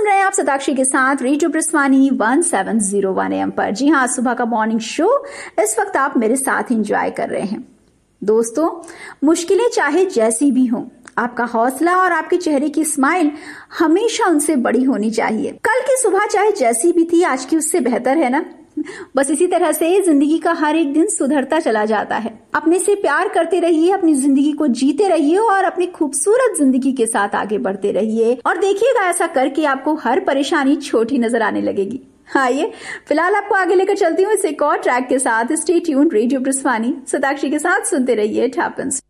सुन रहे हैं आप सताक्षी के साथ रेडियो ब्रिस्वानी 1701 AM पर। जी हाँ, सुबह का मॉर्निंग शो इस वक्त आप मेरे साथ एंजॉय कर रहे हैं। दोस्तों, मुश्किलें चाहे जैसी भी हों, आपका हौसला और आपके चेहरे की स्माइल हमेशा उनसे बड़ी होनी चाहिए। कल की सुबह चाहे जैसी भी थी, आज की उससे बेहतर है ना। बस इसी तरह से जिंदगी का हर एक दिन सुधरता चला जाता है। अपने से प्यार करते रहिए, अपनी जिंदगी को जीते रहिए और अपनी खूबसूरत जिंदगी के साथ आगे बढ़ते रहिए और देखिएगा ऐसा करके आपको हर परेशानी छोटी नजर आने लगेगी। आइए फिलहाल आपको आगे लेकर चलती हूँ इस एक और ट्रैक के साथ। स्टे ट्यून्ड, रेडियो ब्रिस्वानी सताक्षी के साथ सुनते रहिए। It happens.